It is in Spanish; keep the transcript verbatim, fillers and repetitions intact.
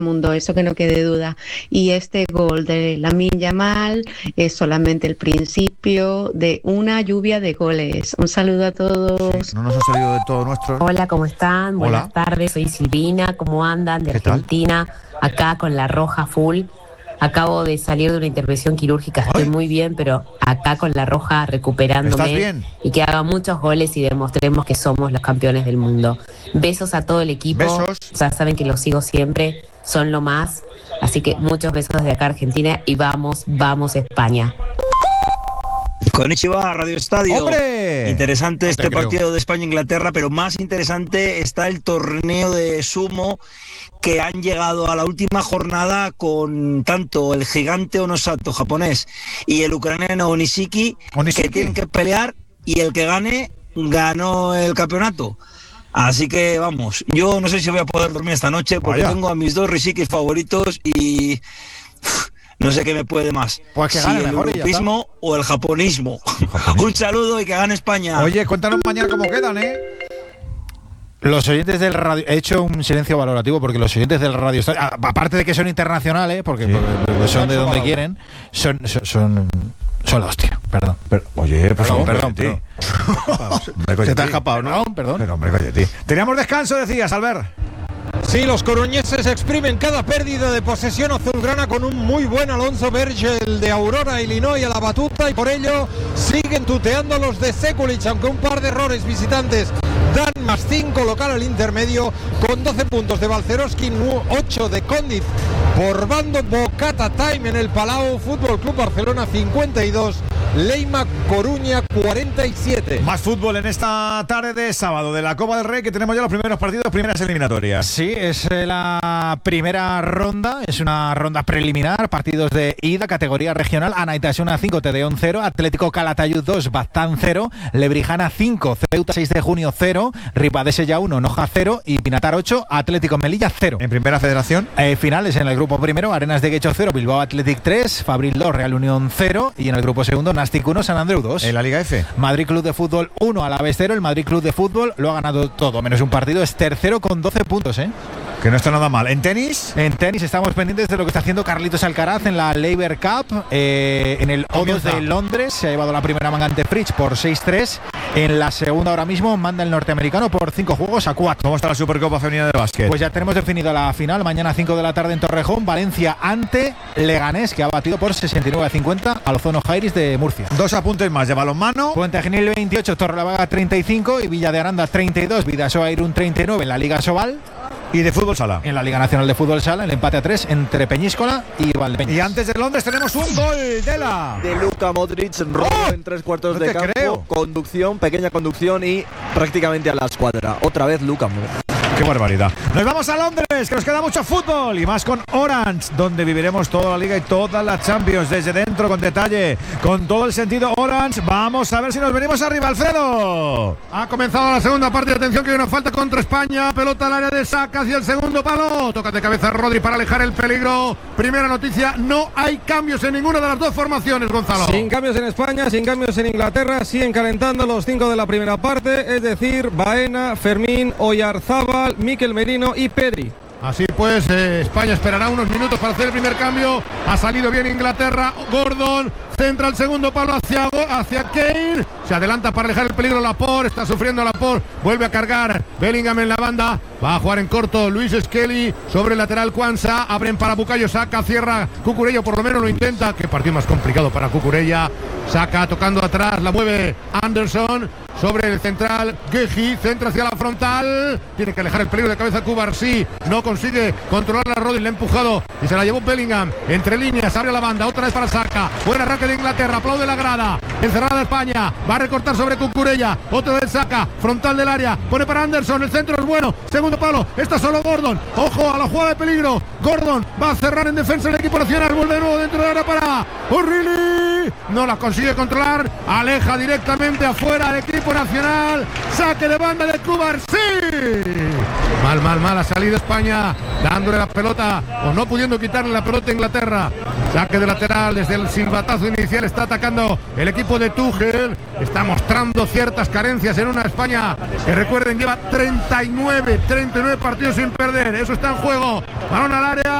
mundo, eso que no quede duda. Y este gol de Lamine Yamal es solamente el principio de una lluvia de goles. Un saludo a todos. Sí, no nos ha salido de todo nuestro. Hola, ¿cómo están? Buenas Hola. tardes, soy Silvina. ¿Cómo andan? De Argentina, acá con la roja full. Acabo de salir de una intervención quirúrgica, estoy Ay. muy bien, pero acá con la roja recuperándome. ¿Estás bien? Y que haga muchos goles y demostremos que somos los campeones del mundo. Besos a todo el equipo. Besos. Ya saben que los sigo siempre, son lo más. Así que muchos besos desde acá Argentina y vamos, vamos España. Konnichiwa, Radio Estadio. ¡Hombre! Interesante No este te creo. partido de España-Inglaterra, pero más interesante está el torneo de sumo, que han llegado a la última jornada con tanto el gigante Onosato japonés y el ucraniano Onishiki, Onishiki. que tienen que pelear, y el que gane ganó el campeonato. Así que vamos, yo no sé si voy a poder dormir esta noche porque Vaya. tengo a mis dos Rishikis favoritos y uf, no sé qué me puede más. Pues que si gane el mejor y ya está. europeísmo o el japonismo. Un saludo y que gane España. Oye, cuéntanos mañana cómo quedan, ¿eh? Los oyentes del radio... He hecho un silencio valorativo porque los oyentes del radio... a- Aparte de que son internacionales, porque, Sí. porque son de donde quieren, son... son, son son la hostia, perdón. Pero, oye, por Perdón, favor, perdón, cállate. perdón. Se te ha escapado, ¿no? Perdón. Pero, hombre, cállate. Teníamos descanso, decías, Albert. Sí, los coruñeses exprimen cada pérdida de posesión azulgrana con un muy buen Alonso Vergel de Aurora, Illinois, a la batuta, y por ello siguen tuteando los de Sekulic, aunque un par de errores visitantes dan más cinco, local al intermedio con doce puntos de Balcerowski, ocho de Condiz por bando. Bocata time en el Palau, Fútbol Club Barcelona cincuenta y dos, Leima Coruña cuarenta y siete. Más fútbol en esta tarde de sábado de la Copa del Rey, que tenemos ya los primeros partidos, primeras eliminatorias. Sí, es eh, la primera ronda, es una ronda preliminar, partidos de ida, categoría regional. Anaitasuna cinco, Tedeón cero, Atlético Calatayud dos, Baztán cero, Lebrijana cinco, Ceuta seis de junio cero, Ribadesella uno, Noja cero y Pinatar ocho, Atlético Melilla cero. En primera federación, Eh, finales en el grupo primero, Arenas de Guecho cero, Bilbao Athletic tres, Fabril dos, Real Unión cero, y en el grupo segundo, Nastic uno, San Andreu dos. en la Liga F. Madrid Club de Fútbol uno, Alavés cero. El Madrid Club de Fútbol lo ha ganado todo, menos un partido, es tercero con doce puntos, ¿eh? Que no está nada mal. En tenis, En tenis estamos pendientes de lo que está haciendo Carlitos Alcaraz en la Laver Cup. Eh, en el O dos de Londres se ha llevado la primera manga ante Fritz por seis tres. En la segunda ahora mismo manda el norteamericano por cinco juegos a cuatro. ¿cómo está la Supercopa Femenina de Básquet? Pues ya tenemos definida la final. Mañana cinco de la tarde en Torrejón. Valencia ante Leganés, que ha batido por sesenta y nueve a cincuenta al Ozono Jairis de Murcia. Dos apuntes más de balonmano. Puente Genil veintiocho, Torrelavega treinta y cinco y Villa de Aranda treinta y dos, Vidasoa Irún treinta y nueve en la Liga Sobal. Y de fútbol sala. En la Liga Nacional de Fútbol Sala, el empate a tres entre Peñíscola y Valdepeñas. Y antes de Londres tenemos un gol de la... De Luka Modric, robo ¡Oh! en tres cuartos No de te campo, creo. conducción, pequeña conducción y prácticamente a la escuadra. Otra vez Luka Modric. ¡Qué barbaridad! Nos vamos a Londres, que nos queda mucho fútbol y más con Orange, donde viviremos toda la Liga y toda la Champions desde dentro, con detalle, con todo el sentido Orange. Vamos a ver si nos venimos arriba, Alfredo. Ha comenzado la segunda parte, atención que hay una falta contra España, pelota al área de Saka hacia el segundo palo, toca de cabeza Rodri para alejar el peligro. Primera noticia, no hay cambios en ninguna de las dos formaciones, Gonzalo. Sin cambios en España, sin cambios en Inglaterra, siguen calentando los cinco de la primera parte, es decir, Baena, Fermín, Oyarzábal, Mikel Merino y Pedri. Así pues, eh, España esperará unos minutos para hacer el primer cambio. Ha salido bien Inglaterra. Gordon centra el segundo palo hacia, hacia Kane. Se adelanta para alejar el peligro Laporte. Está sufriendo Laporte. Vuelve a cargar Bellingham en la banda. Va a jugar en corto Luis Skelly sobre el lateral Kwanza. Abren para Bukayo Saka. Cierra Cucurella, por lo menos lo intenta. Qué partido más complicado para Cucurella. Saka tocando atrás. La mueve Anderson sobre el central. Geji centra hacia la frontal. Tiene que alejar el peligro de cabeza Cubarsí. No consigue controlar a Rodri. Le ha empujado y se la llevó Bellingham. Entre líneas. Abre la banda. Otra vez para Saka. Buen arranque de Inglaterra. Aplaude la grada. Encerrada España. Va a recortar sobre Cucurella. Otra vez Saka. Frontal del área. Pone para Anderson. El centro es bueno. Segundo palo. Está solo Gordon. Ojo a la jugada de peligro. Gordon va a cerrar en defensa el equipo nacional. Vuelve de nuevo dentro del área para O'Reilly. No la consigue controlar. Aleja directamente afuera el equipo nacional. Saque de banda de Cubarsí. Mal, mal, mal. Ha salido España dándole la pelota o no pudiendo quitarle la pelota a Inglaterra. Saque de lateral desde el silbatazo inicial. Está atacando el equipo de Tuchel. Está mostrando ciertas carencias en una España que, recuerden, lleva treinta y nueve partidos sin perder. Eso está en juego. Balón al área.